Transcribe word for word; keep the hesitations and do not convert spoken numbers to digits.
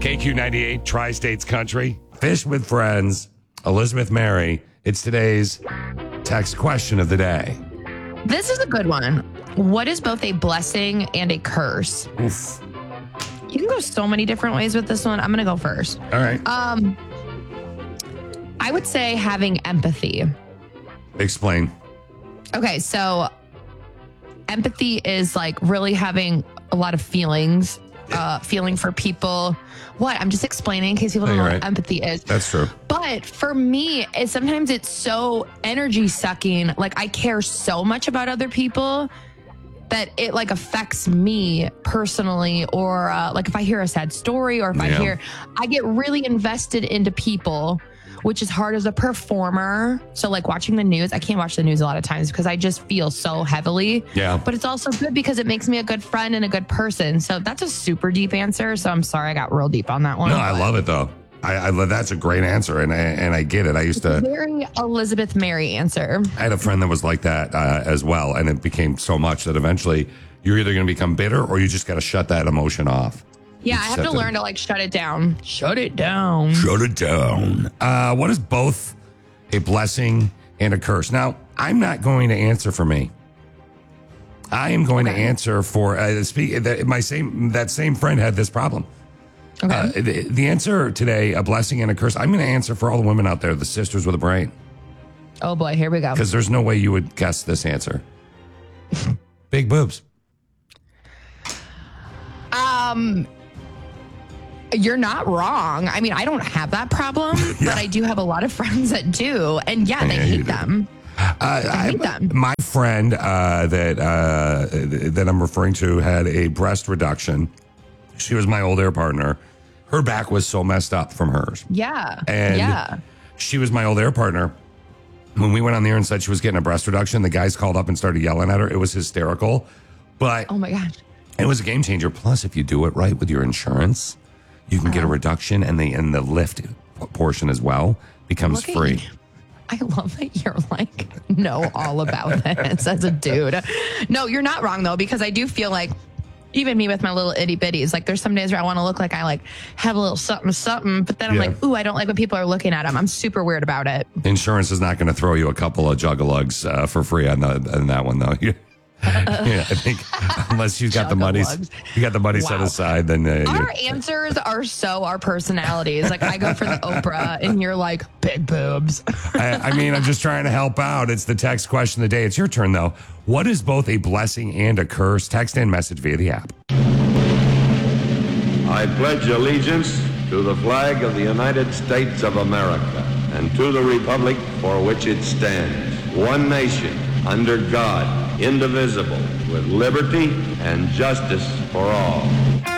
K Q ninety-eight, Tri-States Country. Fish with Friends. Elizabeth Mary. It's today's text question of the day. This is a good one. What is both a blessing and a curse? Oof. You can go so many different ways with this one. I'm going to go first. All right. Um, I would say having empathy. Explain. Okay, so empathy is like really having a lot of feelings, uh, feeling for people. What? I'm just explaining in case people don't No, know you're what right. empathy is. That's true. But for me, it, sometimes it's so energy sucking. Like I care so much about other people that it like affects me personally, or uh, like if I hear a sad story, or if I Yeah. hear, I get really invested into people, which is hard as a performer. So like watching the news, I can't watch the news a lot of times because I just feel so heavily. Yeah. But it's also good because it makes me a good friend and a good person. So that's a super deep answer. So I'm sorry I got real deep on that one. No, I but- love it though. I, I love that's a great answer, and I, and I get it. I used to. Very Elizabeth Mary answer. I had a friend that was like that uh, as well, and it became so much that eventually you're either going to become bitter or you just got to shut that emotion off. Yeah, I have to Accept it. learn to like shut it down. Shut it down. Shut it down. Uh, what is both a blessing and a curse? Now, I'm not going to answer for me. I am going Okay. to answer for uh, speak. That my same that same friend had this problem. Okay. Uh, the, the answer today, a blessing and a curse. I'm going to answer for all the women out there, the sisters with a brain, Oh boy, here we go. because there's no way you would guess this answer. Big boobs. Um, you're not wrong. I mean, I don't have that problem, Yeah. but I do have a lot of friends that do, and yeah, they Yeah, you hate do. them. Uh, I hate I- them. My friend uh, that uh, that I'm referring to had a breast reduction. She was my old air partner. Her back was so messed up from hers. Yeah, And yeah. she was my old air partner. When we went on the air and said she was getting a breast reduction, the guys called up and started yelling at her. It was hysterical, but Oh my gosh. it was a game changer. Plus, if you do it right with your insurance, you can Uh-huh. get a reduction, and the and the lift portion as well becomes Look at free. you. I love that you're like know all about this as a dude. No, you're not wrong though, because I do feel like even me with my little itty bitties, like there's some days where I want to look like I like have a little something something, but then I'm Yeah. like, ooh, I don't like when people are looking at them. I'm super weird about it. Insurance is not going to throw you a couple of juggalugs uh, for free on, the, on that one, though. Yeah, I think unless you got the money, Juggalugs. you got the money set Wow. aside, then uh, Our you're- answers are so our personalities. Like I go for the Oprah and you're like big boobs. I, I mean, I'm just trying to help out. It's the text question of the day. It's your turn, though. What is both a blessing and a curse? Text and message via the app. I pledge allegiance to the flag of the United States of America and to the republic for which it stands, one nation, under God, indivisible, with liberty and justice for all.